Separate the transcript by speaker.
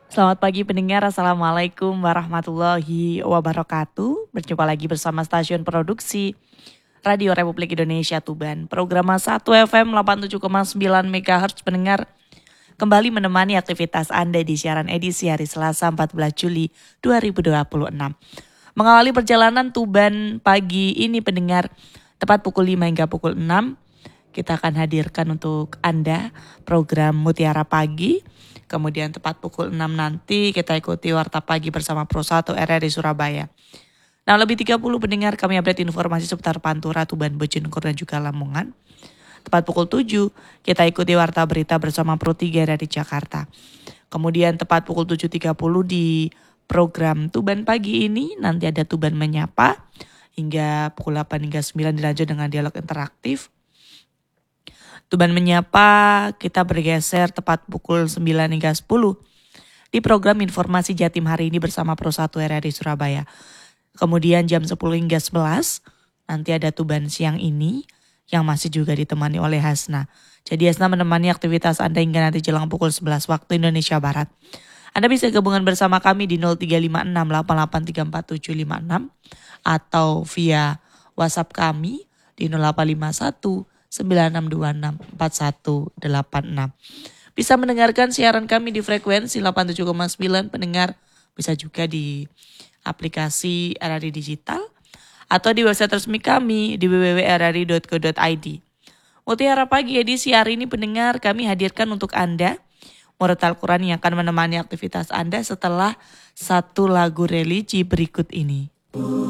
Speaker 1: Selamat pagi pendengar, Assalamualaikum warahmatullahi wabarakatuh. Berjumpa lagi bersama stasiun produksi Radio Republik Indonesia Tuban. Program 1 FM 87,9 MHz pendengar kembali menemani aktivitas Anda di siaran edisi hari Selasa 14 Juli 2026. Mengawali perjalanan Tuban pagi ini pendengar, tepat pukul 5 hingga pukul 6, kita akan hadirkan untuk Anda program Mutiara Pagi. Kemudian tepat pukul 6 nanti kita ikuti Warta Pagi bersama Pro 1 RRI Surabaya. Nah, lebih 30 pendengar kami update informasi seputar Pantura, Tuban, Bojonegoro dan juga Lamongan. Tepat pukul 7 kita ikuti Warta Berita bersama Pro 3 dari Jakarta. Kemudian tepat pukul 7.30 di program Tuban Pagi ini nanti ada Tuban Menyapa. Hingga pukul 8 hingga 9 dilanjut dengan dialog interaktif. Tuban Menyapa kita bergeser tepat pukul 9 hingga 10 di program Informasi Jatim hari ini bersama Pro 1 RRI Surabaya. Kemudian jam 10 hingga 11 nanti ada Tuban Siang ini yang masih juga ditemani oleh Hasna. Jadi Hasna menemani aktivitas Anda hingga nanti jelang pukul 11 waktu Indonesia Barat. Anda bisa gabungan bersama kami di 0356883476 atau via WhatsApp kami di 0851 96264186. Bisa mendengarkan siaran kami di frekuensi 87,9 pendengar, bisa juga di aplikasi RRI Digital atau di website resmi kami di www.rri.co.id. Mutiara Pagi edisi hari ini pendengar kami hadirkan untuk Anda murid Al-Quran yang akan menemani aktivitas Anda setelah satu lagu religi berikut ini.